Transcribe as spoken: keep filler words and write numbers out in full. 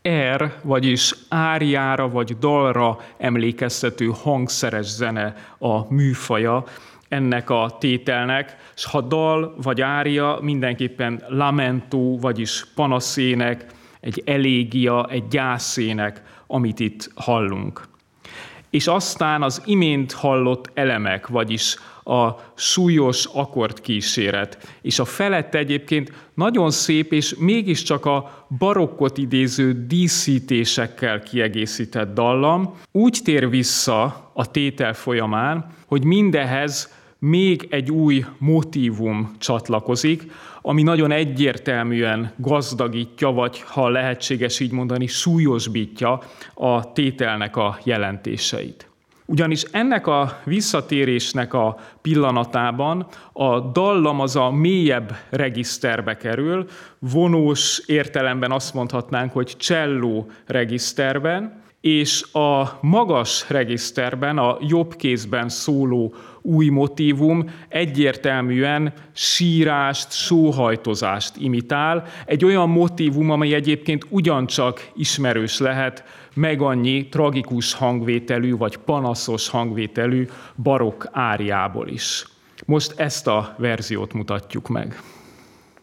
air, vagyis áriára vagy dalra emlékeztető hangszeres zene a műfaja ennek a tételnek, és ha dal vagy ária, mindenképpen lamento, vagyis panaszének, egy elégia, egy gyászének, amit itt hallunk. És aztán az imént hallott elemek, vagyis a súlyos akkordkíséret, és a felette egyébként nagyon szép, és mégiscsak a barokkot idéző díszítésekkel kiegészített dallam úgy tér vissza a tétel folyamán, hogy mindehhez még egy új motívum csatlakozik, ami nagyon egyértelműen gazdagítja, vagy ha lehetséges így mondani, súlyosbítja a tételnek a jelentéseit. Ugyanis ennek a visszatérésnek a pillanatában a dallam az a mélyebb regiszterbe kerül, vonós értelemben azt mondhatnánk, hogy cselló regiszterben, és a magas regiszterben, a jobb kézben szóló új motívum egyértelműen sírást, sóhajtozást imitál. Egy olyan motívum, amely egyébként ugyancsak ismerős lehet meg annyi tragikus hangvételű vagy panaszos hangvételű barokk áriából is. Most ezt a verziót mutatjuk meg.